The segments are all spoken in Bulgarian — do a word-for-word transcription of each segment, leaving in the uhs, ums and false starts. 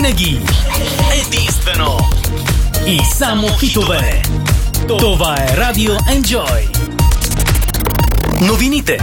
Винаги единствено и само хитове. Това е Радио Enjoy. Новините.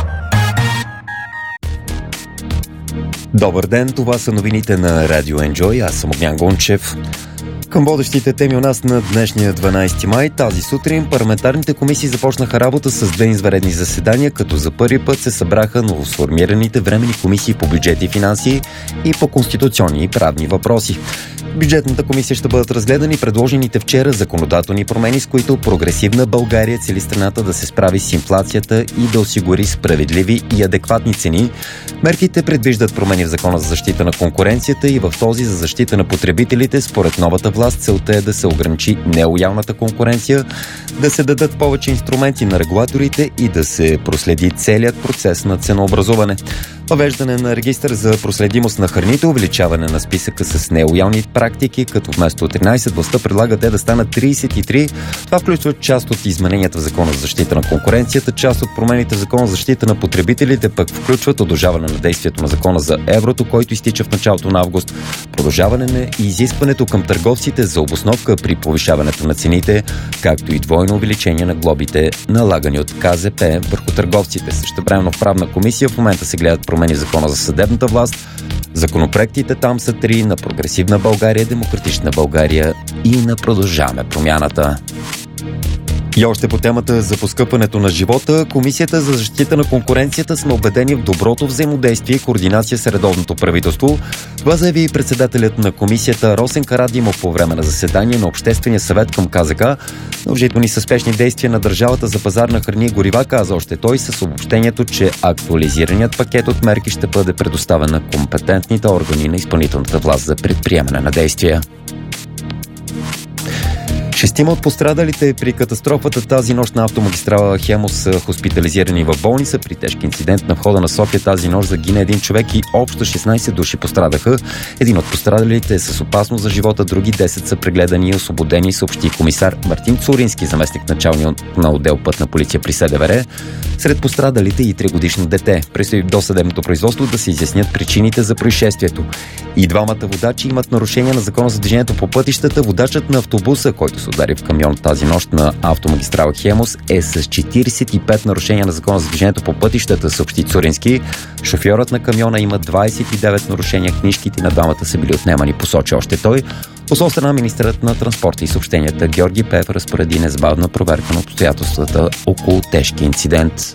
Добър ден, това са новините на Радио Enjoy. Аз съм Огнян Гончев. Към водещите теми у нас на днешния дванайсети май, тази сутрин парламентарните комисии започнаха работа с две извънредни заседания, като за първи път се събраха новосформираните временни комисии по бюджет и финанси и по конституционни и правни въпроси. В бюджетната комисия ще бъдат разгледани предложените вчера законодателни промени, с които прогресивна България цели страната да се справи с инфлацията и да осигури справедливи и адекватни цени. Мерките предвиждат промени в Закона за защита на конкуренцията и в този за защита на потребителите. Според новата власт целта е да се ограничи нелоялната конкуренция, да се дадат повече инструменти на регулаторите и да се проследи целият процес на ценообразуване. Въвеждане на регистър за проследимост на храните, увеличаване на списъка с нелоялни практики, като вместо тринайсет властта предлага те да станат трийсет и три. Това включва част от измененията в Закона за защита на конкуренцията, част от промените в Закона за защита на потребителите пък включват удължаване на действието на Закона за еврото, който изтича в началото на август, продължаване на изискването към търговците за обосновка при повишаването на цените, както и двойно увеличение на глобите, налагани от Ка Зе Пе върху търговците. Същевременно в правна комисия в момента се гледат промени в Закона за съдебната власт. Законопроектите там са три: на Прогресивна България, Демократична България и на Продължаваме промяната. И още по темата за поскъпването на живота, Комисията за защита на конкуренцията сме убедени в доброто взаимодействие и координация с редовното правителство. Това заяви председателят на комисията Росен Карадимов по време на заседание на Обществения съвет към Ка Зе Ка. Наложителни са спешни действия на държавата за пазар на храни и горива, каза още той, с обобщението, че актуализираният пакет от мерки ще бъде предоставен на компетентните органи на изпълнителната власт за предприемане на действия. Шестима от пострадалите при катастрофата тази нощ на автомагистрала Хемус са хоспитализирани в болница. При тежки инцидент на входа на София тази нощ загина един човек и общо шестнайсет души пострадаха. Един от пострадалите е с опасност за живота, други десет са прегледани и освободени, съобщи комисар Мартин Цурински, заместник началник на отдел Пътна полиция при Се Де В Р. Сред пострадалите и тригодишно дете. Предстои в досъдебното производство да се изяснят причините за происшествието. И двамата водачи имат нарушения на Закона за движението по пътищата. Водачът на автобуса, който се удари в камион тази нощ на автомагистрала Хемус, е с четирийсет и пет нарушения на Закона за движението по пътищата, съобщи Цурински. Шофьорът на камиона има двайсет и девет нарушения. Книжките на двамата са били отнемани, посочи още той. По своя страна министърът на транспорта и съобщенията Георги Пев разпореди незабавна проверка на обстоятелствата около тежки инцидент.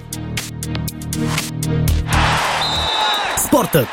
Спортът.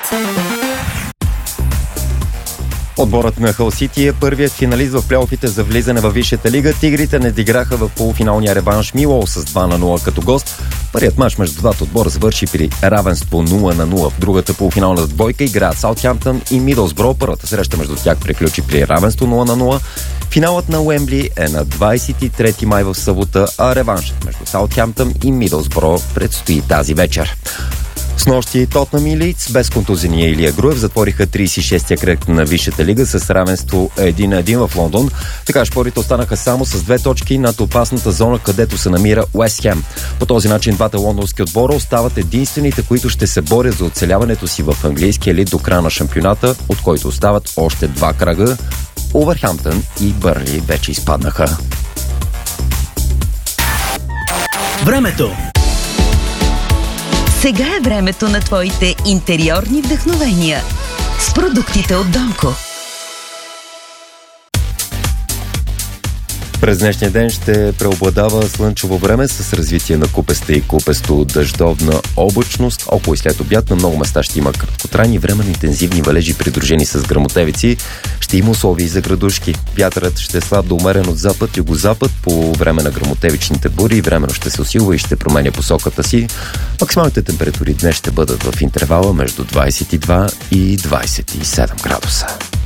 Отборът на Хъл Сити е първият финалист в плейофите за влизане във Висшата лига. Тигрите не диграха в полуфиналния реванш Милоу с два на нула като гост. Първият мач между двата отбора завърши при равенство нула на нула. В другата полуфинална двойка играят Саутхемптън и Мидълсбро. Първата среща между тях приключи при равенство нула на нула. Финалът на Уембли е на двайсет и трети май в събота, а реваншът между Саутхемптън и Мидълсбро предстои тази вечер. Снощи Тотнъм и Лийдс без контузения Илия Груев затвориха трийсет и шестия кръг на Висшата лига с равенство един на един в Лондон. Така шпорите останаха само с две точки над опасната зона, където се намира Уест Хем. По този начин двата лондонски отбора остават единствените, които ще се борят за оцеляването си в английския елит до края на шампионата, от който остават още два кръга. Увърхамптън и Бърнли вече изпаднаха. Времето. Сега е времето на твоите интериорни вдъхновения с продуктите от Донко. През днешния ден ще преобладава слънчево време с развитие на купеста и купесто дъждовна облачност. Около и след обяд на много места ще има краткотрайни временно интензивни валежи, придружени с гръмотевици. Ще има условия за градушки. Вятърът ще е слаб до умерен от запад, югозапад. По време на гръмотевичните бури временно ще се усилва и ще променя посоката си. Максималните температури днес ще бъдат в интервала между двайсет и два и двайсет и седем градуса.